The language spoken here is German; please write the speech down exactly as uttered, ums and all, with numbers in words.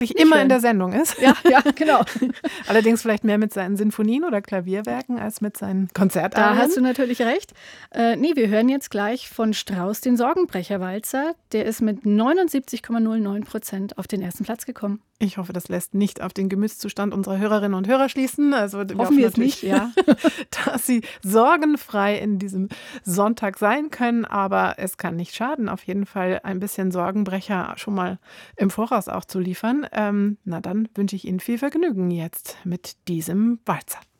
Nicht immer hören. In der Sendung ist. Ja, ja, genau. Allerdings vielleicht mehr mit seinen Sinfonien oder Klavierwerken als mit seinen Konzertarien. Da hast du natürlich recht. Äh, nee, wir hören jetzt gleich von Strauss den Sorgenbrecherwalzer. Der ist mit neunundsiebzig Komma null neun Prozent auf den ersten Platz gekommen. Ich hoffe, das lässt nicht auf den Gemütszustand unserer Hörerinnen und Hörer schließen. Also wir hoffen wir es nicht, ja, dass sie sorgenfrei in diesem Sonntag sein können. Aber es kann nicht schaden, auf jeden Fall ein bisschen Sorgenbrecher schon mal im Voraus auch zu liefern. Ähm, na dann wünsche ich Ihnen viel Vergnügen jetzt mit diesem Walzer.